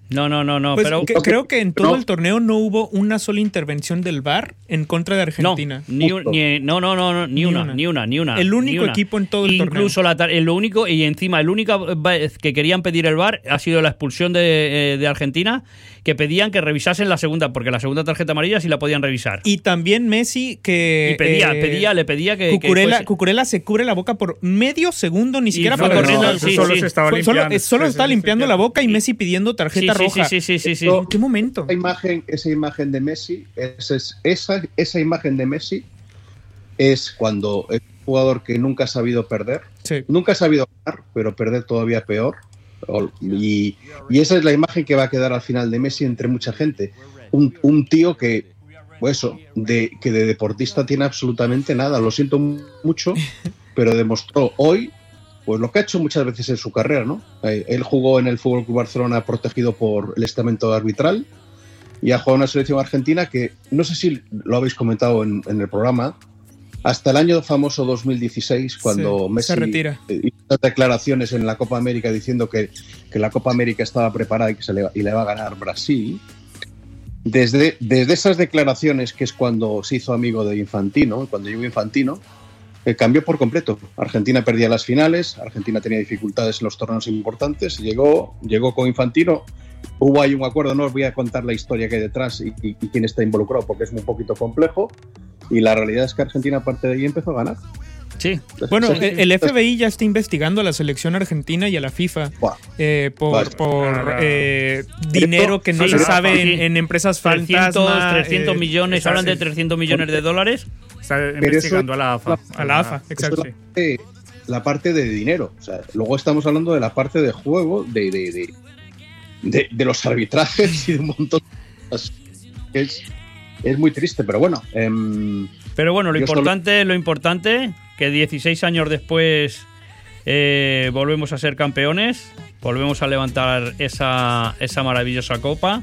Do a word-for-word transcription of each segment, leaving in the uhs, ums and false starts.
No, no, no, no. Pues pero que, creo que en todo no. el torneo no hubo una sola intervención del V A R en contra de Argentina. No, ni, un, ni, no, no, no, no ni, ni una, una, ni una, ni una. El único ni una. equipo en todo el Incluso torneo. Incluso el único, y encima, el único vez que querían pedir el V A R ha sido la expulsión de, de Argentina, que pedían que revisasen la segunda, porque la segunda tarjeta amarilla sí la podían revisar. Y también Messi que... Y pedía, eh, pedía, le pedía que... Cucurella, que Cucurella se cubre la boca por medio segundo, ni siquiera para corriendo. No, Sí, solo sí. se estaba Fue, limpiando. Solo, solo sí, está sí, limpiando sí, la boca y Messi pidiendo tarjeta sí, roja. Sí, sí, sí, sí, sí, sí. ¿En qué momento? Esa imagen, esa imagen de Messi, esa, esa, esa imagen de Messi es cuando es un jugador que nunca ha sabido perder, sí. nunca ha sabido ganar, pero perder todavía peor. Y, y esa es la imagen que va a quedar al final de Messi entre mucha gente. Un, un tío que, pues eso, de, que de deportista tiene absolutamente nada. Lo siento mucho, pero demostró hoy pues lo que ha hecho muchas veces en su carrera, ¿no? Eh, él jugó en el F C Barcelona protegido por el estamento arbitral y ha jugado en una selección argentina que, no sé si lo habéis comentado en, en el programa, hasta el año famoso dos mil dieciséis, cuando sí, Messi se retira. hizo declaraciones en la Copa América diciendo que, que la Copa América estaba preparada y que se le, y le va a ganar Brasil. Desde, desde esas declaraciones, que es cuando se hizo amigo de Infantino, cuando llegó Infantino, eh, cambió por completo. Argentina perdía las finales, Argentina tenía dificultades en los torneos importantes, llegó, llegó con Infantino, hubo ahí un acuerdo, no os voy a contar la historia que hay detrás y, y, y quién está involucrado, porque es un poquito complejo, y la realidad es que Argentina, aparte de ahí, empezó a ganar. Sí. Bueno, el F B I ya está investigando a la selección argentina y a la FIFA eh, por, por eh, dinero que no sí, se sabe sí. en, en empresas fantasma. trescientos eh, millones, hablan de trescientos millones de dólares. Está investigando eso, a la AFA. A la AFA, exacto. La parte, la parte de dinero. O sea, luego estamos hablando de la parte de juego, de, de, de, de, de los arbitrajes y de un montón de cosas. Es, es muy triste, pero bueno. Eh, pero bueno, lo importante, solo... lo importante, que dieciséis años después eh, volvemos a ser campeones, volvemos a levantar esa, esa maravillosa copa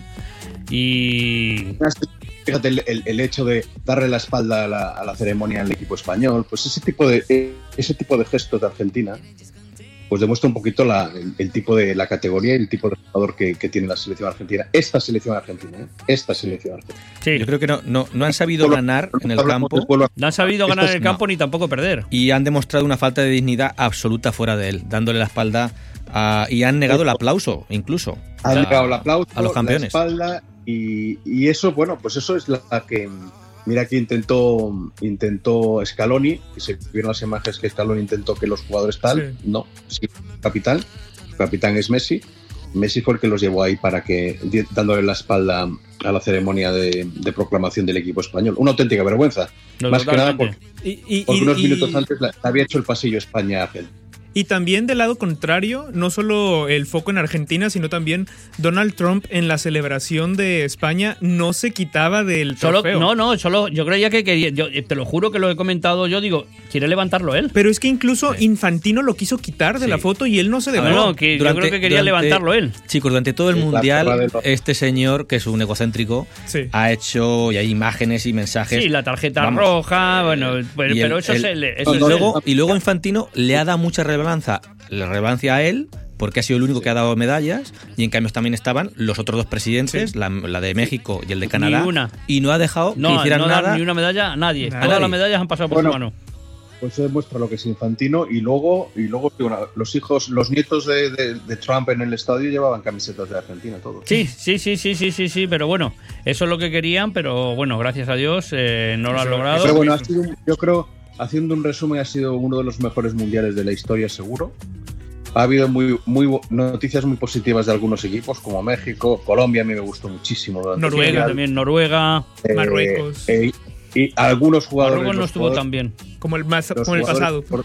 y... Fíjate, el, el, el hecho de darle la espalda a la, a la ceremonia al equipo español, pues ese tipo de ese tipo de gestos de Argentina, pues demuestra un poquito la, el, el tipo de la categoría y el tipo de jugador que, que tiene la selección argentina. Esta selección argentina, ¿eh? Esta selección argentina. Sí. Yo creo que no, no, no han sabido ganar en el campo. No han sabido ganar en el campo no. ni tampoco perder. Y han demostrado una falta de dignidad absoluta fuera de él, dándole la espalda a, y han negado el aplauso, incluso. Han negado el aplauso, a los campeones. La espalda. Y, y eso, bueno, pues eso es la que, mira que intentó intentó Scaloni, que se vieron las imágenes que Scaloni intentó que los jugadores tal, sí. no, sí, capitán, el capitán es Messi, Messi fue el que los llevó ahí para que, dándole la espalda a la ceremonia de, de proclamación del equipo español. Una auténtica vergüenza, no, más totalmente. que nada porque, y, y, porque y, unos y, minutos antes la, había hecho el pasillo España-Argentina. Y también del lado contrario, no solo el foco en Argentina, sino también Donald Trump en la celebración de España no se quitaba del solo, trofeo. No, no, solo yo creía que quería, yo te lo juro que lo he comentado yo, digo, quiere levantarlo él. Pero es que incluso sí. Infantino lo quiso quitar de sí. la foto y él no se dejó. No, que durante, yo creo que quería durante, levantarlo él. Chicos, durante todo el sí, mundial, este señor, que es un egocéntrico, sí. ha hecho, y hay imágenes y mensajes. Sí, la tarjeta Vamos. roja, bueno, pero, el, pero eso el, es... Eso y, es luego, y luego Infantino le ha dado mucha relevancia Le relevancia a él, porque ha sido el único que ha dado medallas, y en cambio también estaban los otros dos presidentes, sí. la, la de México y el de Canadá, ni una. y no ha dejado no, que hicieran no nada. Ni una medalla a nadie. A Todas nadie. las medallas han pasado por bueno, su mano. Pues eso demuestra lo que es Infantino, y luego, y luego bueno, los hijos, los nietos de, de, de Trump en el estadio llevaban camisetas de Argentina, todos. Sí, sí, sí, sí, sí, sí, sí, pero bueno, eso es lo que querían, pero bueno, gracias a Dios eh, no lo han logrado. Pero bueno, ha sido, yo creo, haciendo un resumen, ha sido uno de los mejores mundiales de la historia, seguro. Ha habido muy, muy noticias muy positivas de algunos equipos, como México, Colombia, a mí me gustó muchísimo. Noruega también, Noruega, eh, Marruecos. Eh, y algunos jugadores... Marruecos no estuvo tan bien. Como el, más, como el pasado. Por,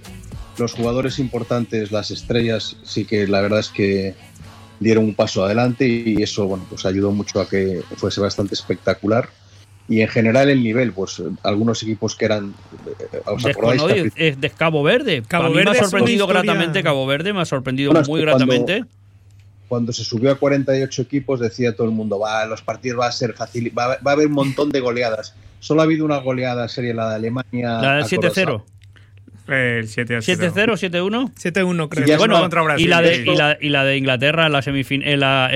los jugadores importantes, las estrellas, sí que la verdad es que dieron un paso adelante y eso, bueno, pues ayudó mucho a que fuese bastante espectacular. Y en general el nivel, pues algunos equipos que eran... ¿os acordáis? Descono, que... es de Cabo Verde. Cabo a mí Verde me ha sorprendido historia... gratamente Cabo Verde, me ha sorprendido bueno, muy cuando, gratamente. Cuando se subió a cuarenta y ocho equipos decía todo el mundo, va, los partidos va a ser fácil, va, va a haber un montón de goleadas. Solo ha habido una goleada seria, la de Alemania. La del siete cero. El siete cero, siete uno. siete uno creo. Y bueno, contra Brasil, y, la de, y, la, y la de Inglaterra en la semifin- en la